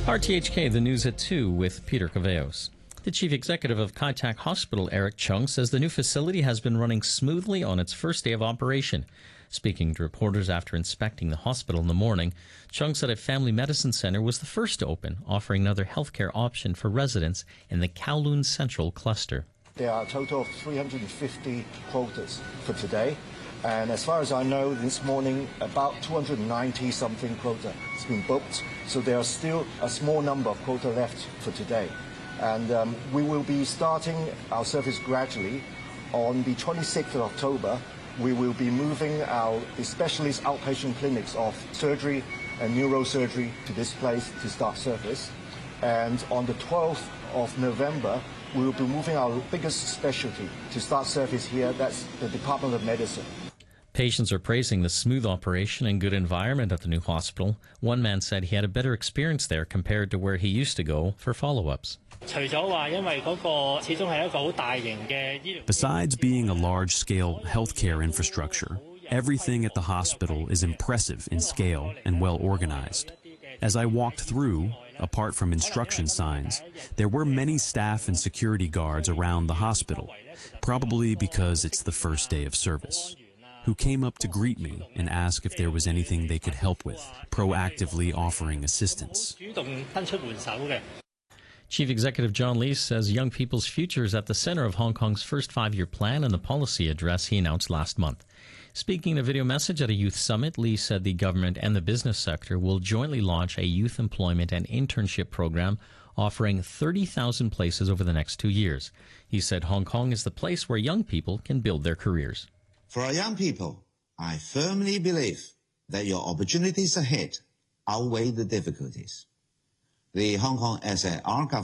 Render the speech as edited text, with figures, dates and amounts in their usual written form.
RTHK, the news at 2 with Peter Caveos. The chief executive of Kai Tak Hospital, Eric Chung, says the new facility has been running smoothly on its first day of operation. Speaking to reporters after inspecting the hospital in the morning, Chung said a family medicine center was the first to open, offering another healthcare option for residents in the Kowloon Central cluster. There are a total of 350 quotas for today. And as far as I know, this morning, about 290-something quota has been booked. So there are still a small number of quota left for today. And we will be starting our service gradually. On the 26th of October, we will be moving our specialist outpatient clinics of surgery and neurosurgery to this place to start service. And on the 12th of November, we will be moving our biggest specialty to start service here. That's the Department of Medicine. Patients are praising the smooth operation and good environment at the new hospital. One man said he had a better experience there compared to where he used to go for follow-ups. Besides being a large-scale healthcare infrastructure, everything at the hospital is impressive in scale and well organized. As I walked through, apart from instruction signs, there were many staff and security guards around the hospital, probably because it's the first day of service, who came up to greet me and ask if there was anything they could help with, proactively offering assistance. Chief Executive John Lee says young people's future is at the center of Hong Kong's first five-year plan and the policy address he announced last month. Speaking in a video message at a youth summit, Lee said the government and the business sector will jointly launch a youth employment and internship program offering 30,000 places over the next 2 years. He said Hong Kong is the place where young people can build their careers. For our young people, I firmly believe that your opportunities ahead outweigh the difficulties. The Hong Kong SAR government